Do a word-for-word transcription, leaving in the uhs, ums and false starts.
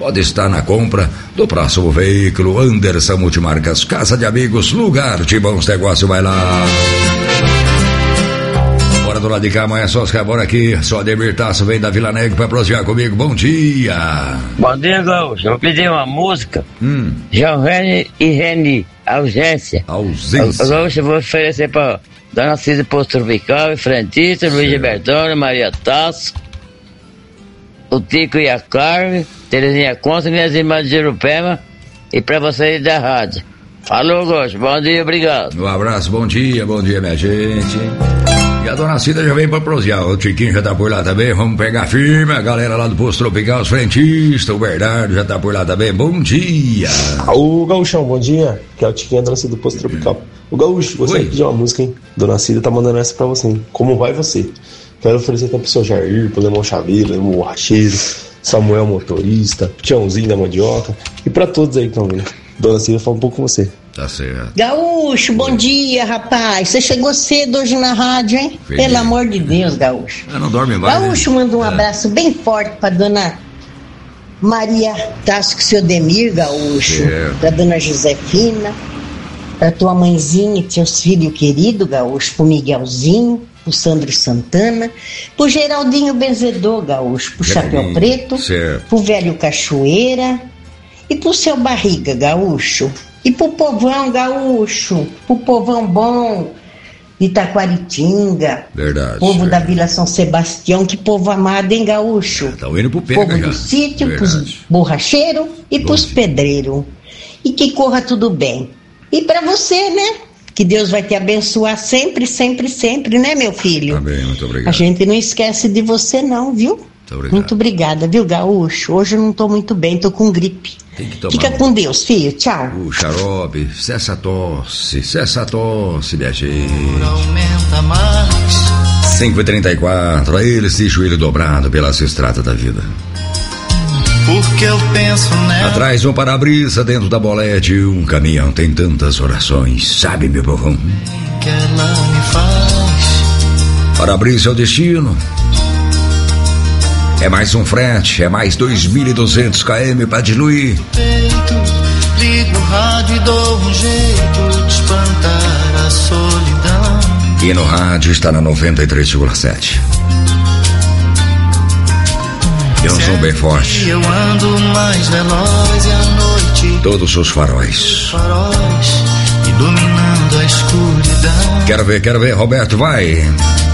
pode estar na compra do próximo veículo. Anderson Multimarcas, Casa de Amigos, lugar de bons negócios, vai lá. Bora do lado de cá, amanhã só os cabos aqui, só Ademir Tasso vem da Vila Negra pra prosear comigo, bom dia. Bom dia, Gaúcho, eu pedi uma música, hum. Giovanni e Reni, Ausência. Ausência. Gaúcho, eu vou oferecer pra Dona Cida Posto Tropical, Frentista, Luiz Gilbertone, Maria Tasso, o Tico e a Carmen, Terezinha Conta, minhas irmãs de Jerupema e pra vocês da rádio. Falou, Gaúcho, bom dia, obrigado. Um abraço, bom dia, bom dia, minha gente. E a Dona Cida já vem pra prosear, o Tiquinho já tá por lá também, vamos pegar firme, a galera lá do Posto Tropical, os frentistas, o Bernardo já tá por lá também, bom dia. Ô Gaúchão, bom dia, que é o Tiquinho, a Dona Cida do Posto Tropical. O Gaúcho, gostaria de pedir uma música, hein? Dona Cida tá mandando essa pra você, hein? Como vai você? Quero oferecer também pro seu Jair, pro Lemão Chaveiro, Lemão Borracheiro, Samuel Motorista, Tiãozinho da Mandioca e pra todos aí que estão vendo. Dona Cida, fala um pouco com você. Tá certo. Gaúcho, bom dia, rapaz. Você chegou cedo hoje na rádio, hein? Peguei. Pelo amor de Deus, Gaúcho. Eu não dorme mais. Gaúcho, né? Manda um é. abraço bem forte pra Dona Maria Tasco Demir, Gaúcho. Certo. Pra Dona Josefina, pra tua mãezinha e teus filhos queridos, Gaúcho, pro Miguelzinho, pro Sandro Santana, pro Geraldinho Benzedor, Gaúcho, pro Geraldinho. Chapéu Preto, certo. Pro Velho Cachoeira e pro seu Barriga, Gaúcho. E pro povão, Gaúcho, pro povão bom de Itaquaritinga. Verdade. Povo verdade. Da Vila São Sebastião, que povo amado, hein, Gaúcho? Tá indo pro pega povo já. do sítio, verdade. Pros borracheiros e Bom pros pedreiros. E que corra tudo bem. E pra você, né? Que Deus vai te abençoar sempre, sempre, sempre, né, meu filho? Amém, muito obrigado. A gente não esquece de você não, viu? Muito obrigado. Muito obrigada, viu, Gaúcho? Hoje eu não tô muito bem, tô com gripe. Tem que tomar. Fica com Deus, filho. Tchau. O xarope, cessa a tosse, cessa a tosse, minha gente. Aumenta mais. cinco e trinta e quatro, a eles de joelho dobrado pelas estradas da vida. Porque eu penso nela. Atrás um para-brisa, dentro da bolete um caminhão, tem tantas orações, sabe, meu povão? Que ela me faz. Para-brisa é o destino. É mais um frete, é mais dois mil e duzentos quilômetros para diluir. Peito, ligo o rádio e dou um jeito de espantar a solidão. E no rádio está na noventa e três vírgula sete. E um som bem forte. Eu ando mais veloz e à noite. Todos os faróis. Faróis iluminando a escuridão. Quero ver, quero ver, Roberto, vai.